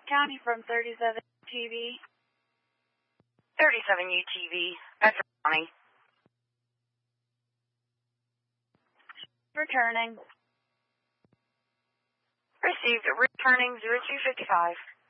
County from 37 TV. 37 UTV, Bedford County. Returning. Received, returning 0255.